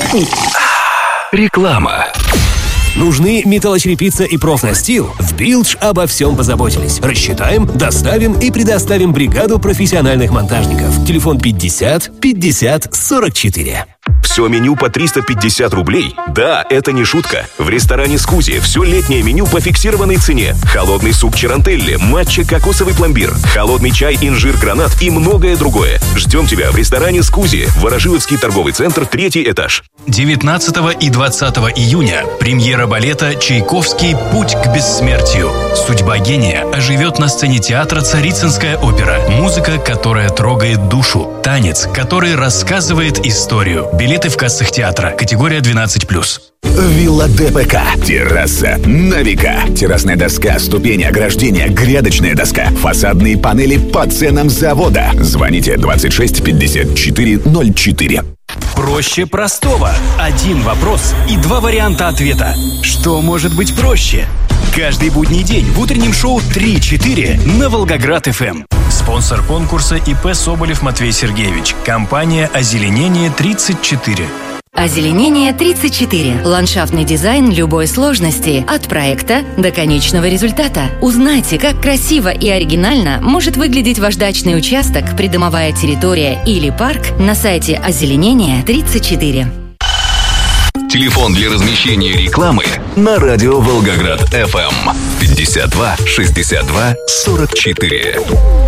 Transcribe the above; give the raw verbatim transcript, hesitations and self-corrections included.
Реклама. Нужны металлочерепица и профнастил? В Билдж обо всем позаботились. Рассчитаем, доставим и предоставим бригаду профессиональных монтажников. Телефон пятьдесят пятьдесят сорок четыре. Все меню по триста пятьдесят рублей? Да, это не шутка. В ресторане «Скузи» все летнее меню по фиксированной цене. Холодный суп чарантелли, матча кокосовый пломбир, холодный чай инжир-гранат и многое другое. Ждем тебя в ресторане «Скузи», Ворошиловский торговый центр, третий этаж. девятнадцатого и двадцатого июня премьера балета «Чайковский. Путь к бессмертию». Судьба гения оживет на сцене театра «Царицынская опера». Музыка, которая трогает душу. Танец, который рассказывает историю. Билеты в кассах театра. Категория двенадцать плюс. Вилла ДПК. Терраса на века. Террасная доска, ступени ограждения, грядочная доска. Фасадные панели по ценам завода. Звоните двадцать шесть пятьдесят четыре ноль четыре. Проще простого. Один вопрос и два варианта ответа. Что может быть проще? Каждый будний день в утреннем шоу три-четыре на Волгоград-ФМ. Спонсор конкурса ИП Соболев Матвей Сергеевич. Компания «Озеленение тридцать четыре». Озеленение тридцать четыре. Ландшафтный дизайн любой сложности. От проекта до конечного результата. Узнайте, как красиво и оригинально может выглядеть ваш дачный участок, придомовая территория или парк на сайте Озеленение тридцать четыре. Телефон для размещения рекламы на радио Волгоград ФМ пятьдесят два шестьдесят два сорок четыре.